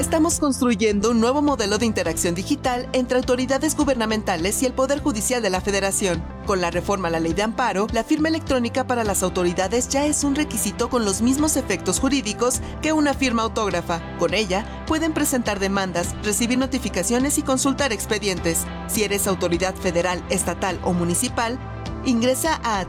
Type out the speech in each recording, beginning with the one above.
Estamos construyendo un nuevo modelo de interacción digital entre autoridades gubernamentales y el Poder Judicial de la Federación. Con la reforma a la Ley de Amparo, la firma electrónica para las autoridades ya es un requisito con los mismos efectos jurídicos que una firma autógrafa. Con ella, pueden presentar demandas, recibir notificaciones y consultar expedientes. Si eres autoridad federal, estatal o municipal, ingresa a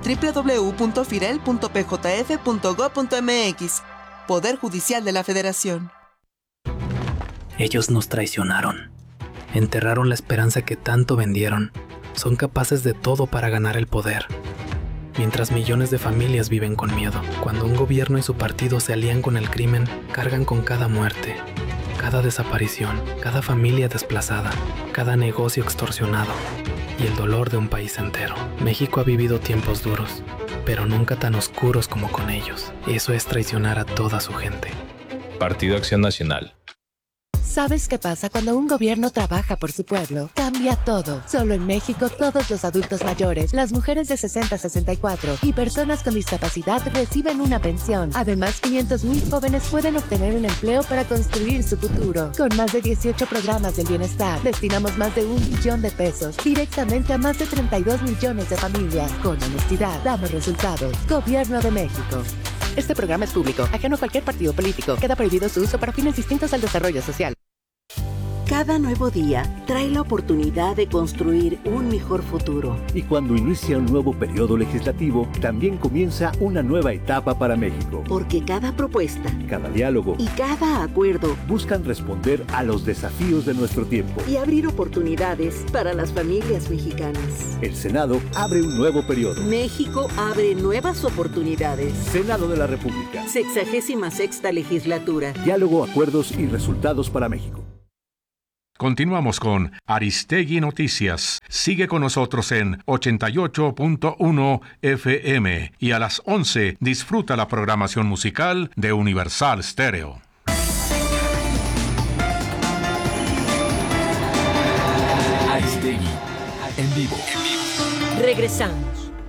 www.firel.pjf.gov.mx. Poder Judicial de la Federación. Ellos nos traicionaron. Enterraron la esperanza que tanto vendieron. Son capaces de todo para ganar el poder. Mientras millones de familias viven con miedo. Cuando un gobierno y su partido se alían con el crimen, cargan con cada muerte, cada desaparición, cada familia desplazada, cada negocio extorsionado y el dolor de un país entero. México ha vivido tiempos duros, pero nunca tan oscuros como con ellos. Eso es traicionar a toda su gente. Partido Acción Nacional. ¿Sabes qué pasa cuando un gobierno trabaja por su pueblo? Cambia todo. Solo en México, todos los adultos mayores, las mujeres de 60 a 64 y personas con discapacidad reciben una pensión. Además, 500,000 jóvenes pueden obtener un empleo para construir su futuro. Con más de 18 programas del bienestar, destinamos más de 1 billón de pesos directamente a más de 32 millones de familias. Con honestidad, damos resultados. Gobierno de México. Este programa es público, ajeno a cualquier partido político. Queda prohibido su uso para fines distintos al desarrollo social. Cada nuevo día trae la oportunidad de construir un mejor futuro. Y cuando inicia un nuevo periodo legislativo, también comienza una nueva etapa para México. Porque cada propuesta, cada diálogo y cada acuerdo buscan responder a los desafíos de nuestro tiempo y abrir oportunidades para las familias mexicanas. El Senado abre un nuevo periodo. México abre nuevas oportunidades. Senado de la República. 66ª legislatura. Diálogo, acuerdos y resultados para México. Continuamos con Aristegui Noticias. Sigue con nosotros en 88.1 FM y a las 11 disfruta la programación musical de Universal Stereo. Aristegui, en vivo. Regresamos.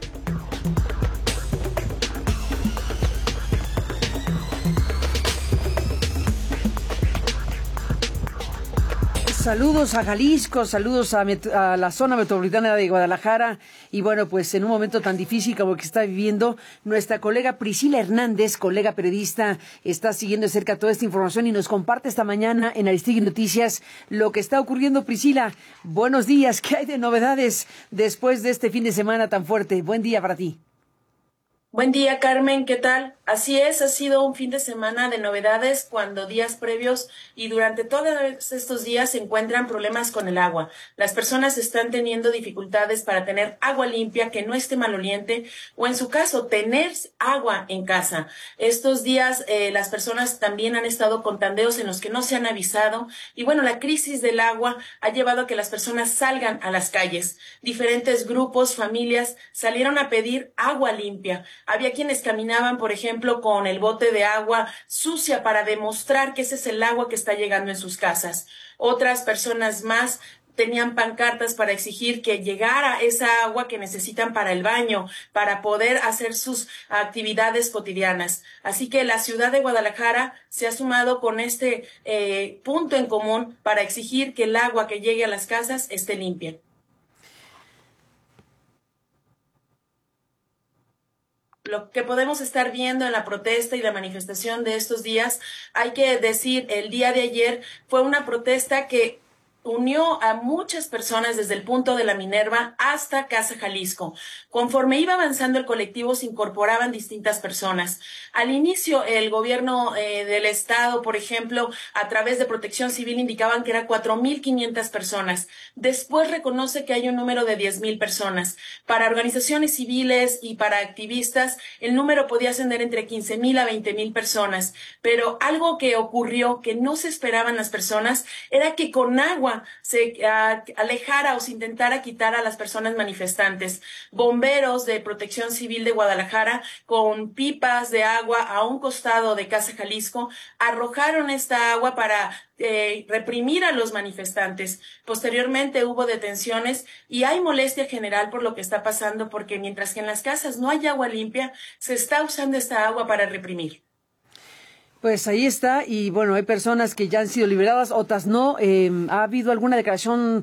Saludos a Jalisco, saludos a la zona metropolitana de Guadalajara. Y bueno, pues en un momento tan difícil como el que está viviendo, nuestra colega Priscila Hernández, colega periodista, está siguiendo de cerca toda esta información y nos comparte esta mañana en Aristegui Noticias lo que está ocurriendo. Priscila, buenos días. ¿Qué hay de novedades después de este fin de semana tan fuerte? Buen día para ti. Buen día, Carmen, ¿qué tal? Así es, ha sido un fin de semana de novedades cuando días previos y durante todos estos días se encuentran problemas con el agua. Las personas están teniendo dificultades para tener agua limpia, que no esté maloliente, o en su caso, tener agua en casa. Estos días las personas también han estado con tandeos en los que no se han avisado y bueno, la crisis del agua ha llevado a que las personas salgan a las calles. Diferentes grupos, familias salieron a pedir agua limpia. Había quienes caminaban, por ejemplo, con el bote de agua sucia para demostrar que ese es el agua que está llegando en sus casas. Otras personas más tenían pancartas para exigir que llegara esa agua que necesitan para el baño, para poder hacer sus actividades cotidianas. Así que la ciudad de Guadalajara se ha sumado con este punto en común para exigir que el agua que llegue a las casas esté limpia. Lo que podemos estar viendo en la protesta y la manifestación de estos días, hay que decir, el día de ayer fue una protesta que unió a muchas personas desde el punto de la Minerva hasta Casa Jalisco. Conforme iba avanzando el colectivo, se incorporaban distintas personas. Al inicio, el gobierno del estado, por ejemplo, a través de Protección Civil, indicaban que eran 4,500 personas. Después reconoce que hay un número de 10,000 personas. Para organizaciones civiles y para activistas, el número podía ascender entre 15,000 a 20,000 personas. Pero algo que ocurrió, que no se esperaban las personas, era que con agua se alejara o se intentara quitar a las personas manifestantes. Bomberos de Protección Civil de Guadalajara, con pipas de agua a un costado de Casa Jalisco, arrojaron esta agua para reprimir a los manifestantes. Posteriormente hubo detenciones y hay molestia general por lo que está pasando, porque mientras que en las casas no hay agua limpia, se está usando esta agua para reprimir. Pues ahí está, y bueno, hay personas que ya han sido liberadas, otras no. ¿Ha habido alguna declaración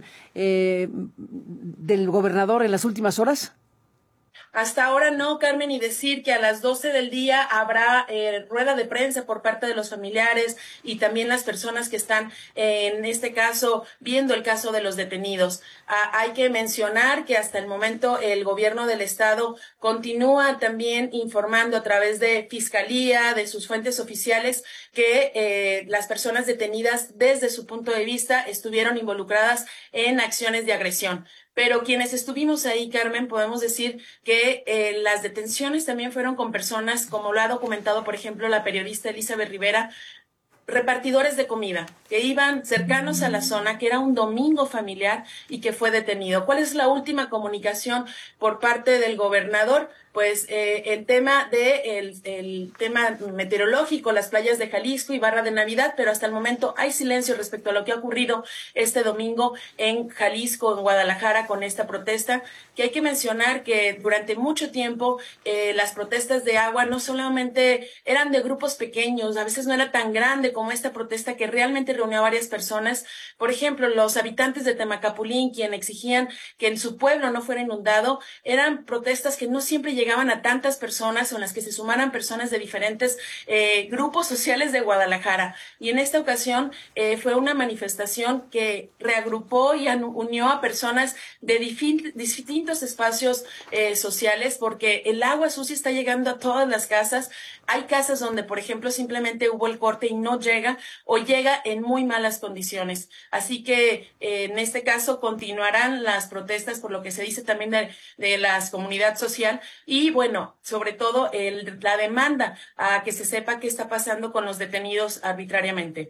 del gobernador en las últimas horas? Hasta ahora no, Carmen, y decir que a las 12 del día habrá rueda de prensa por parte de los familiares y también las personas que están, en este caso, viendo el caso de los detenidos. Hay que mencionar que hasta el momento el gobierno del estado continúa también informando a través de Fiscalía, de sus fuentes oficiales, que las personas detenidas desde su punto de vista estuvieron involucradas en acciones de agresión. Pero quienes estuvimos ahí, Carmen, podemos decir que las detenciones también fueron con personas, como lo ha documentado, por ejemplo, la periodista Elizabeth Rivera, repartidores de comida que iban cercanos a la zona, que era un domingo familiar y que fue detenido. ¿Cuál es la última comunicación por parte del gobernador? Pues el tema el tema meteorológico, las playas de Jalisco y Barra de Navidad, pero hasta el momento hay silencio respecto a lo que ha ocurrido este domingo en Jalisco, en Guadalajara, con esta protesta, que hay que mencionar que durante mucho tiempo las protestas de agua no solamente eran de grupos pequeños, a veces no era tan grande como esta protesta que realmente reunió a varias personas. Por ejemplo, los habitantes de Temacapulín, quienes exigían que en su pueblo no fuera inundado, eran protestas que no siempre llegaban a tantas personas, o en las que se sumaran personas de diferentes grupos sociales de Guadalajara. Y en esta ocasión fue una manifestación que reagrupó y unió a personas de distintos espacios sociales, porque el agua sucia está llegando a todas las casas. Hay casas donde, por ejemplo, simplemente hubo el corte y no llega, o llega en muy malas condiciones. Así que en este caso continuarán las protestas, por lo que se dice también de la comunidad social, y bueno, sobre todo la demanda a que se sepa qué está pasando con los detenidos arbitrariamente.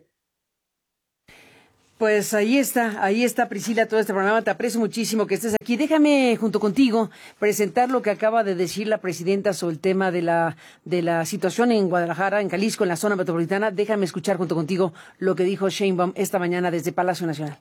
Pues ahí está Priscila, todo este programa. Te aprecio muchísimo que estés aquí. Déjame, junto contigo, presentar lo que acaba de decir la presidenta sobre el tema de la situación en Guadalajara, en Jalisco, en la zona metropolitana. Déjame escuchar junto contigo lo que dijo Sheinbaum esta mañana desde Palacio Nacional.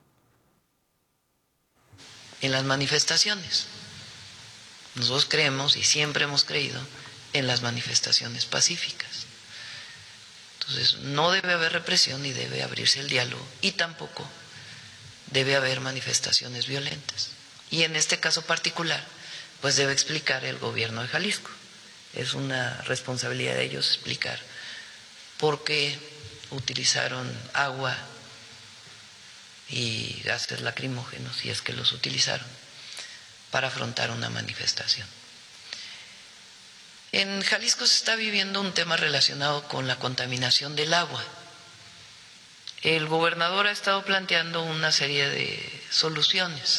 En las manifestaciones. Nosotros creemos y siempre hemos creído en las manifestaciones pacíficas. Entonces, no debe haber represión ni debe abrirse el diálogo, y tampoco debe haber manifestaciones violentas. Y en este caso particular, pues debe explicar el gobierno de Jalisco. Es una responsabilidad de ellos explicar por qué utilizaron agua y gases lacrimógenos, si es que los utilizaron, para afrontar una manifestación. En Jalisco se está viviendo un tema relacionado con la contaminación del agua. El gobernador ha estado planteando una serie de soluciones.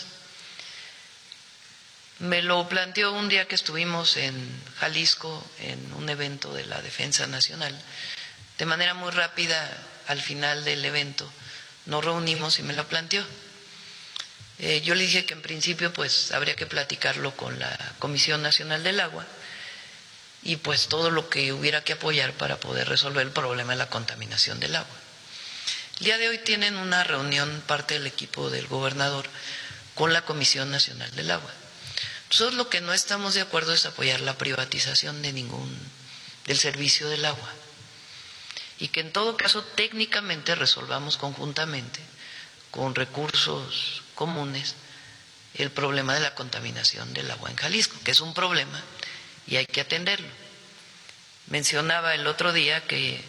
Me lo planteó un día que estuvimos en Jalisco en un evento de la Defensa Nacional. De manera muy rápida, al final del evento, nos reunimos y me lo planteó. Yo le dije que en principio pues habría que platicarlo con la Comisión Nacional del Agua, y pues todo lo que hubiera que apoyar para poder resolver el problema de la contaminación del agua. El día de hoy tienen una reunión parte del equipo del gobernador con la Comisión Nacional del Agua. Nosotros lo que no estamos de acuerdo es apoyar la privatización del servicio del agua, y que en todo caso técnicamente resolvamos conjuntamente con recursos comunes el problema de la contaminación del agua en Jalisco, que es un problema y hay que atenderlo. Mencionaba el otro día que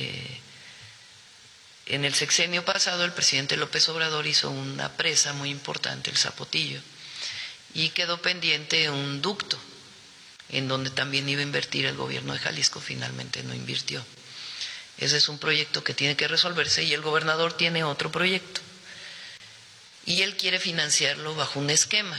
en el sexenio pasado el presidente López Obrador hizo una presa muy importante, el Zapotillo, y quedó pendiente un ducto en donde también iba a invertir el gobierno de Jalisco, finalmente no invirtió. Ese es un proyecto que tiene que resolverse, y el gobernador tiene otro proyecto y él quiere financiarlo bajo un esquema.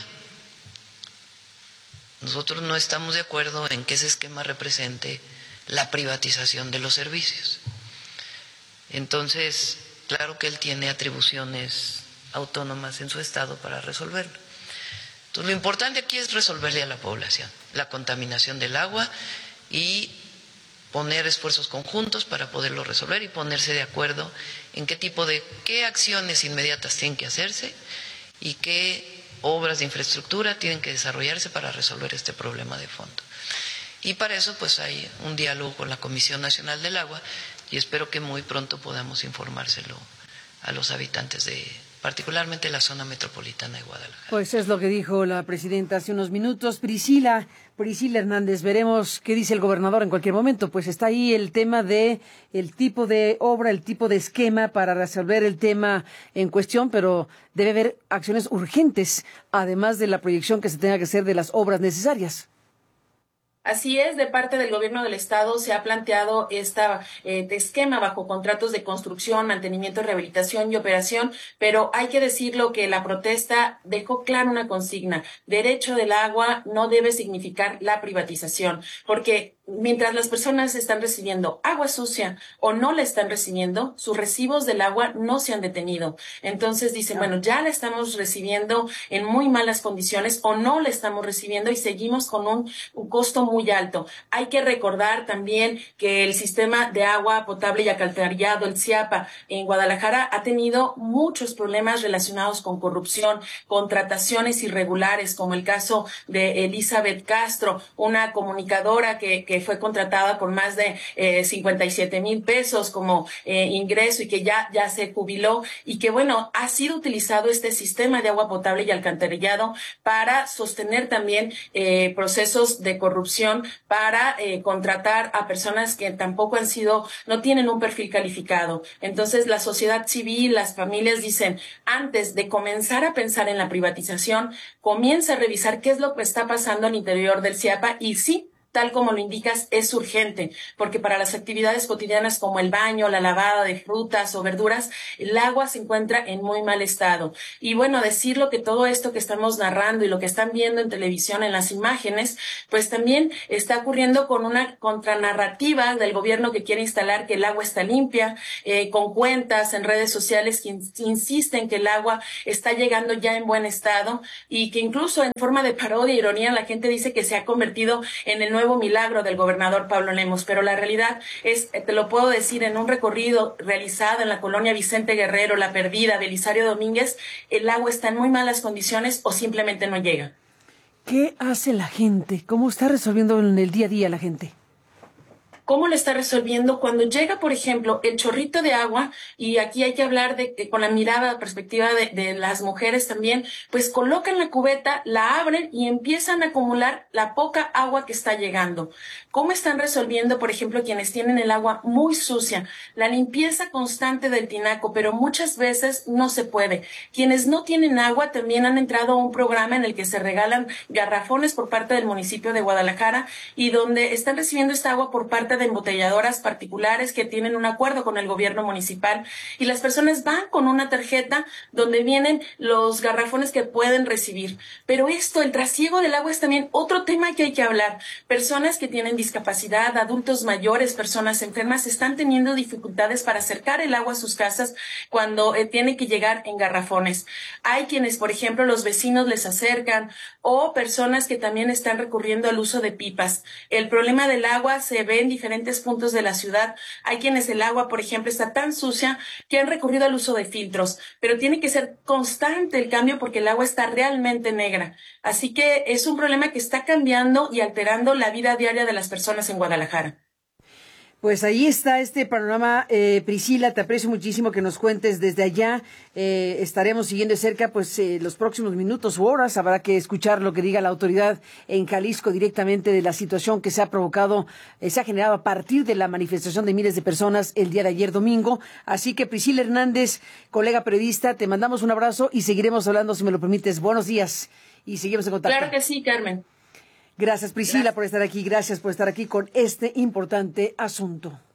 Nosotros no estamos de acuerdo en que ese esquema represente la privatización de los servicios. Entonces, claro que él tiene atribuciones autónomas en su estado para resolverlo. Entonces, lo importante aquí es resolverle a la población la contaminación del agua y poner esfuerzos conjuntos para poderlo resolver, y ponerse de acuerdo en qué acciones inmediatas tienen que hacerse y qué obras de infraestructura tienen que desarrollarse para resolver este problema de fondo. Y para eso pues hay un diálogo con la Comisión Nacional del Agua. y espero que muy pronto podamos informárselo a los habitantes de particularmente la zona metropolitana de Guadalajara. Pues es lo que dijo la presidenta hace unos minutos. Priscila Hernández, veremos qué dice el gobernador en cualquier momento. Pues está ahí el tema de el tipo de obra, el tipo de esquema para resolver el tema en cuestión, pero debe haber acciones urgentes, además de la proyección que se tenga que hacer de las obras necesarias. Así es, de parte del gobierno del estado se ha planteado este esquema bajo contratos de construcción, mantenimiento, rehabilitación y operación, pero hay que decirlo que la protesta dejó clara una consigna: derecho del agua no debe significar la privatización, porque mientras las personas están recibiendo agua sucia o no la están recibiendo, sus recibos del agua no se han detenido. Entonces dicen, bueno, ya la estamos recibiendo en muy malas condiciones o no la estamos recibiendo y seguimos con un costo muy alto. Hay que recordar también que el sistema de agua potable y alcantarillado, el CIAPA, en Guadalajara ha tenido muchos problemas relacionados con corrupción, contrataciones irregulares, como el caso de Elizabeth Castro, una comunicadora que fue contratada por más de 57,000 pesos como ingreso y que ya se jubiló, y que bueno, ha sido utilizado este sistema de agua potable y alcantarillado para sostener también procesos de corrupción, para contratar a personas que tampoco no tienen un perfil calificado. Entonces la sociedad civil, las familias dicen, antes de comenzar a pensar en la privatización, comienza a revisar qué es lo que está pasando al interior del CIAPA, y sí, tal como lo indicas, es urgente, porque para las actividades cotidianas como el baño, la lavada de frutas o verduras, el agua se encuentra en muy mal estado. Y bueno, decirlo que todo esto que estamos narrando y lo que están viendo en televisión, en las imágenes, pues también está ocurriendo con una contranarrativa del gobierno que quiere instalar que el agua está limpia, con cuentas en redes sociales que insisten que el agua está llegando ya en buen estado, y que incluso en forma de parodia e ironía la gente dice que se ha convertido en el nuevo milagro del gobernador Pablo Lemos, pero la realidad es, te lo puedo decir, en un recorrido realizado en la colonia Vicente Guerrero, La Perdida, Belisario Domínguez, el agua está en muy malas condiciones o simplemente no llega. ¿Qué hace la gente? ¿Cómo está resolviendo en el día a día la gente? ¿Cómo lo está resolviendo cuando llega, por ejemplo, el chorrito de agua? Y aquí hay que hablar con la mirada, perspectiva de las mujeres también, pues colocan la cubeta, la abren y empiezan a acumular la poca agua que está llegando. ¿Cómo están resolviendo, por ejemplo, quienes tienen el agua muy sucia? La limpieza constante del tinaco, pero muchas veces no se puede. Quienes no tienen agua también han entrado a un programa en el que se regalan garrafones por parte del municipio de Guadalajara, y donde están recibiendo esta agua por parte de embotelladoras particulares que tienen un acuerdo con el gobierno municipal, y las personas van con una tarjeta donde vienen los garrafones que pueden recibir. Pero el trasiego del agua es también otro tema que hay que hablar. Personas que tienen discapacidad, adultos mayores, personas enfermas, están teniendo dificultades para acercar el agua a sus casas cuando tiene que llegar en garrafones. Hay quienes, por ejemplo, los vecinos les acercan, o personas que también están recurriendo al uso de pipas. El problema del agua se ve en diferentes puntos de la ciudad. Hay quienes el agua, por ejemplo, está tan sucia que han recurrido al uso de filtros, pero tiene que ser constante el cambio porque el agua está realmente negra. Así que es un problema que está cambiando y alterando la vida diaria de las personas en Guadalajara. Pues ahí está este panorama. Priscila, te aprecio muchísimo que nos cuentes desde allá. Estaremos siguiendo de cerca los próximos minutos u horas. Habrá que escuchar lo que diga la autoridad en Jalisco directamente de la situación que se ha provocado, se ha generado a partir de la manifestación de miles de personas el día de ayer domingo. Así que Priscila Hernández, colega periodista, te mandamos un abrazo y seguiremos hablando, si me lo permites. Buenos días y seguimos en contacto. Claro que sí, Carmen. Gracias, Priscila, por estar aquí. Gracias por estar aquí con este importante asunto.